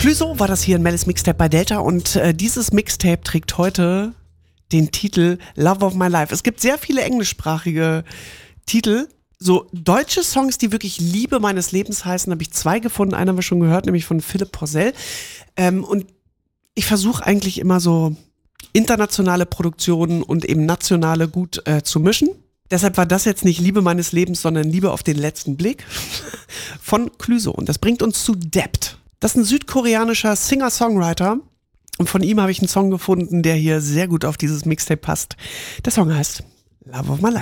Clouseau war das hier in Mellis Mixtape bei Delta und dieses Mixtape trägt heute den Titel Love of My Life. Es gibt sehr viele englischsprachige Titel. So deutsche Songs, die wirklich Liebe meines Lebens heißen, habe ich 2 gefunden. Einen haben wir schon gehört, nämlich von Philipp Porzell. Und ich versuche eigentlich immer so internationale Produktionen und eben nationale gut zu mischen. Deshalb war das jetzt nicht Liebe meines Lebens, sondern Liebe auf den letzten Blick von Clouseau. Und das bringt uns zu Debt. Das ist ein südkoreanischer Singer-Songwriter. Und von ihm habe ich einen Song gefunden, der hier sehr gut auf dieses Mixtape passt. Der Song heißt Love of My Life.